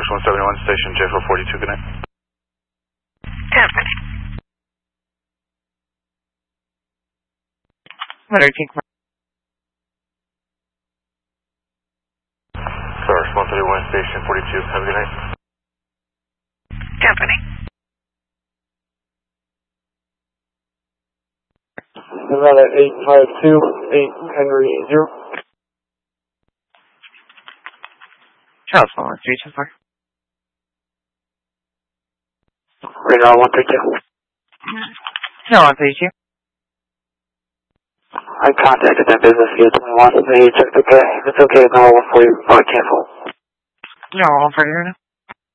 Charles 171, station J442, good night. Company. Motor King. Source 131, station 42, have a good night. Company. Nevada 852, 8 Henry 0. Charles 11324. Radar 132. No, 132. I contacted that business here 21. They checked okay. If it's okay, no 140, cancel. No, 140 right now.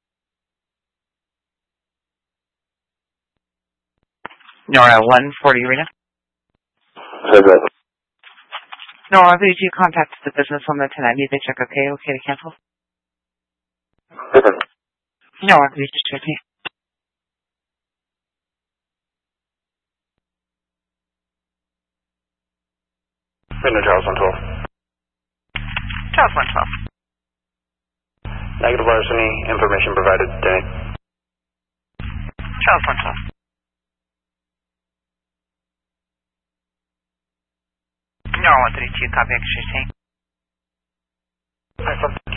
No, 140 right now. So good. No, 132 contacted the business on the 1090. They check okay to cancel. Okay. No, 132 checking. Window Charles 112. Charles 112. Negative larceny, information provided today. Charles 112. No, 132 copy extra tank.